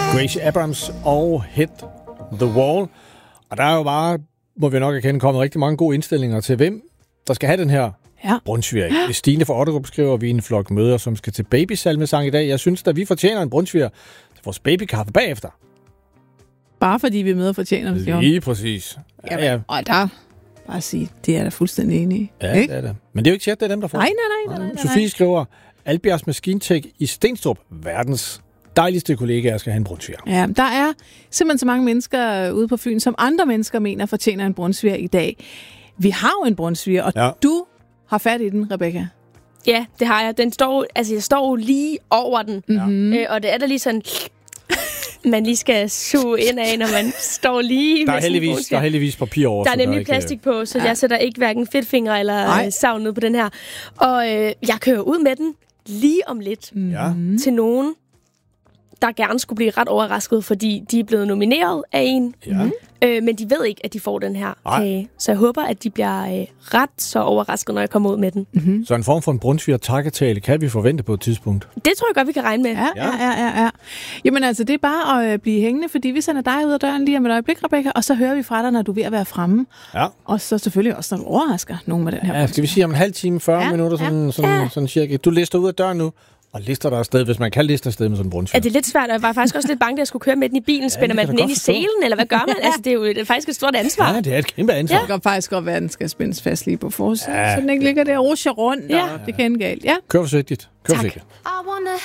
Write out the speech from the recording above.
Gracie Abrams og Hit the Wall. Og der er jo bare, må vi nok erkende, kommet rigtig mange gode indstillinger til, hvem der skal have den her brunsviger. Stine fra Otterup skriver, vi er en flok mødre, som skal til babysalmesang i dag. Jeg synes, at vi fortjener en brunsviger til vores babykaffe bagefter. Bare fordi vi møder fortjener det. Lige præcis. Ja. Og der bare sige, det er da fuldstændig enig i. Ja, det er det. Men det er jo ikke sikkert, det er dem, der får. Nej. Sofie skriver, Albjergs Maskintech i Stenstrup, verdens dejligste kollegaer, skal have en brunsviger. Ja, der er simpelthen så mange mennesker ude på Fyn, som andre mennesker mener fortjener en brunsviger i dag. Vi har jo en brunsviger, og du har fat i den, Rebecca. Ja, det har jeg. Den står, jeg står lige over den. Mm-hmm. Og det er da lige sådan, man lige skal suge ind af, når man står lige der er heldigvis papir over. Der er nemlig plastik på, så jeg sætter ikke hverken fedtfingre eller savn ned på den her. Og jeg kører ud med den lige om lidt til nogen, der gerne skulle blive ret overrasket, fordi de er blevet nomineret af en. Ja. Men de ved ikke, at de får den her kage. Så jeg håber, at de bliver ret så overrasket, når jeg kommer ud med den. Mm-hmm. Så en form for en brunsviger takketale kan vi forvente på et tidspunkt? Det tror jeg godt, vi kan regne med. Ja. Jamen altså, det er bare at blive hængende, fordi vi sender dig ud af døren lige om et øjeblik, Rebecca, og så hører vi fra dig, når du er ved at være fremme. Ja. Og så selvfølgelig også, når du overrasker nogen med den her. Ja, skal vi sige om en halv time, 40 minutter, sådan cirka. Du lister ud af døren nu. Og lister der afsted, hvis man kan liste afsted med sådan en brunsviger. Er det lidt svært, og jeg var faktisk også lidt bange, at jeg skulle køre med den i bilen. Spænder man den ind i selen, eller hvad gør man? Altså, det er jo faktisk et stort ansvar. Ja, det er et kæmpe ansvar. Det kan faktisk godt være, at den skal spændes fast lige på forsiden, så den ikke ligger der og rusher rundt, og det kan ende galt. Ja. Kør forsigtigt.